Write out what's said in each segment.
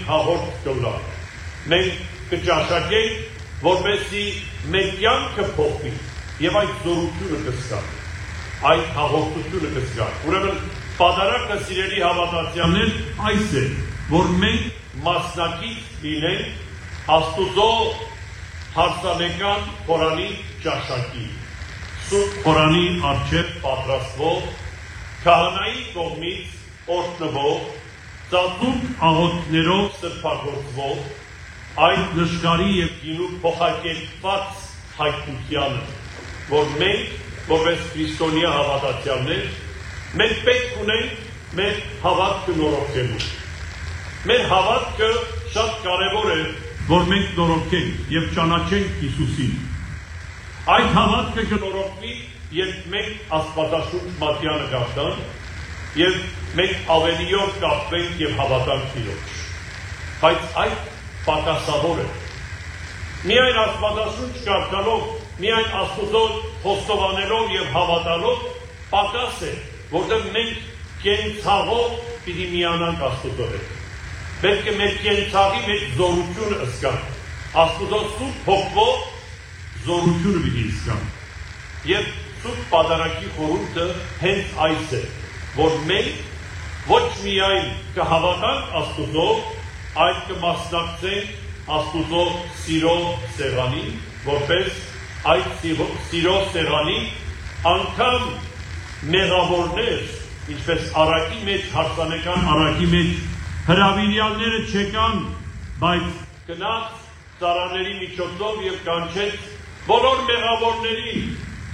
հաղորդ կլա, մենք կճաշակենք, որպեսզի մեր կյանքը փոխվի եւ այդ զորությունը կզգա, այդ հաղորդությունը կզգա։ Ուրեմն պատարագը սիրելի հավատացյալներ այս է, որ մենք մասնակից լինենք Աստուծո հարսանեկան խորանի ճաշակի, Սուրբ խորանի առջև պատրաստվող, քահանայի կողմից օրհնվող, ծածուկ աղոթքներով սրբագործվող, այդ նշկարի եւ գինու փոխակերպված հայտնությանը, որ մենք, որպես քրիստոնյա հավատացյալներ, մենք պետք ունենք մեր հավատքը նորոգելու։ Մեր հավատքը շատ կարևոր է, որ մենք նորոգենք եւ ճանաչենք Հիսուսին։ Այդ հավատքը կնորոգվի, երբ մենք Աստվածաշունչ մատյանը գտնանք եւ մենք ավելիով կապվենք եւ հավատանք Տիրոջ։ Բայց այդ պակասավոր է։ Միայն Աստվածաշունչ կարդալով, միայն Աստուծո խոստովանելով եւ հավատալով պակաս է, որտեղ մենք կենցաղով պիտի միանանք Աստուծո հետ։ Պետք է մեր կենցաղի մեջ զորությունը զգանք։ Աստուծո Սուրբ Հոգով զորությունը պիտի զգանք։ Եվ Սուրբ Պատարագի խորհուրդը հենց այս է, որ մենք ոչ միայն կհավատանք Աստուծո, այլ կմասնակցենք Աստուծո սիրո սեղանին, որպես այդ սիրո սեղանի անգամ մեղավորներ, ինչպես առակի մեջ, հարսանեկան առակի մեջ հրավիրյալները չեկան, բայց գնաց ծառաների միջոցով եւ կանչեց բոլոր մեղավորներին,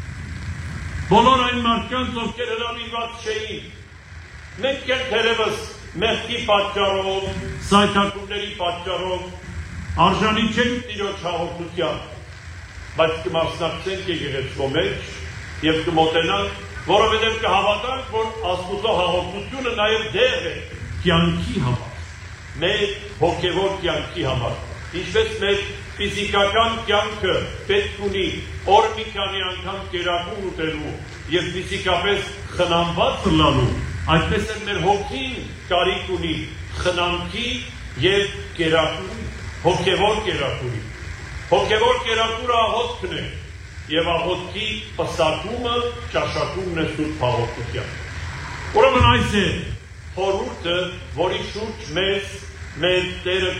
բոլոր այն մարդկանց, ովքեր հրավիրված չէին։ Մենք երբևս մեղքի պատճառով, սայթաքումների պատճառով արժանի չենք Տիրոջ հաղորդության, բայց կմասնակցենք եկեղեցու մեջ եւ կմոտենանք, որովհետեւ կհավատանք, որ Աստուծո հաղորդությունը նաեւ դեղ է կյանքի համար, մեր հոգևոր կյանքի համար, ինչպես մեր ֆիզիկական կյանքը պետք ունի օր մի քանի անգամ կերակուր ուտելու եւ ֆիզիկապես խնամված լալու, այդպես էլ մեր հոգին կարիք ունի խնամքի եւ կերակուրի, հոգևոր կերակուրի։ Հոգևոր կերակուրը աղոթքն է եւ աղոթքի պսակումը ճաշակումն է Սուրբ հաղորդության։ Ուրեմն այս է խորհուրդը, որի շուրջ մեզ մեր Տերը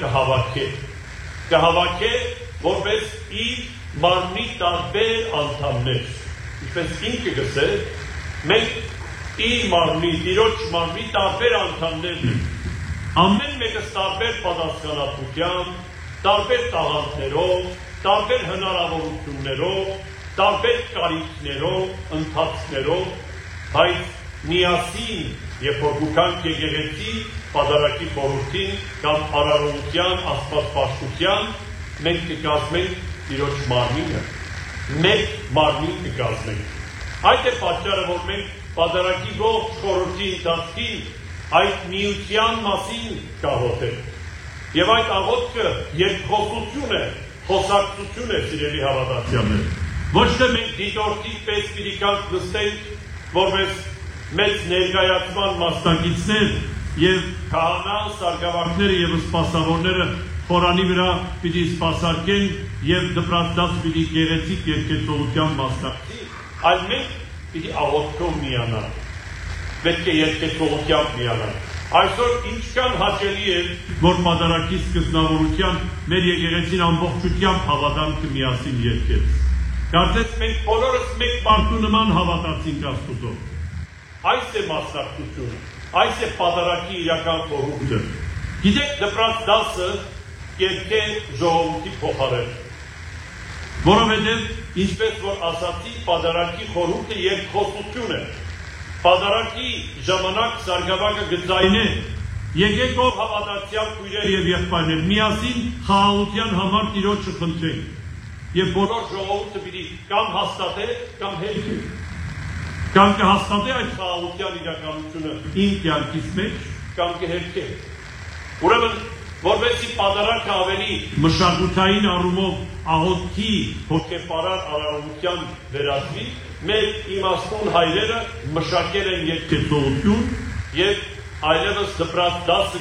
կհավաքի, որպես իր մարմնի տարբեր անդամներ, ինչպես ինքը գսել, մենք իր մարմնի, Տիրոջ մարմնի տարբեր անդամներն են, ամեն մեկս տարբեր պատասխանատվությամբ, տարբեր տաղանդներով, տարբեր հնարավորություններով, տարբեր կարիքներով, ընթացքներով, բայց միասին, երբ որ գուքանք եկեղեցի, պատարագի խորհրդին կամ արարողության, աստվածպաշտության, մենք կկազմենք Տիրոջ մարմինը, մեկ մարմին կկազմենք։ Այդ է պատճառը, որ մենք պատարագի ողջ խորհրդի ընթացքին այդ միության մասին կաղոթենք։ Եվ այդ աղոթքը երկխոսություն է, խոսակցություն է, սիրելի հավատացյալներ։ Ոչ թե մենք դիտորդի պես պիտի կանք նստենք, որպես մեծ ներկայացման մասնակիցներ եւ քահանա, սարգսակները եւ սպասավորները խորանի վրա պիտի սպասարկեն եւ դպրատած պիտի գեղեցիկ երկեցողության մասնակցի, այլ մենք պիտի աղոթքով միանանք, պետք է երկեցողությամբ միանանք։ Այսօր ինչքան հաճելի է, որ պատարագի սկզբնավորության մեր եկեղեցին ամբողջությամբ հավատանքը միասին երկեց։ Կարծես մենք բոլորս մեկ մարդու նման հավատացինք Աստուծո։ Այս է մասնակցությունը, այս է պատարագի իրական խորհուրդը։ Գիտեք, դպրաց դասը կերք է ժողովրդի փոխարեն։ Որովհետև, ինչպես որ ասացի, պատարագի խորհուրդը երկխոսություն է։ Պատարագի ժամանակ Սարգսակը գծայինե, եկեք ով հավատացյալ քույրեր եւ եղբայրներ, միասին խաղաղության համար Տիրոջը խնդրենք։ Եվ բոլոր ժողովուրդը պիտի կամ հաստատե, կամ հերքի։ Կամ կհաստատե այդ խաղաղության իրականությունը իմ կյանքից մեջ, կամ կհերքե։ Ուրեմն, որպեսզի պատարագը ավելի մշակութային առումով աղոթքի հոգեպարար արարողության վերածվի, մեր իմաստուն հայրերը մշակել են երկեցողություն եւ այլևս դպրաց դասը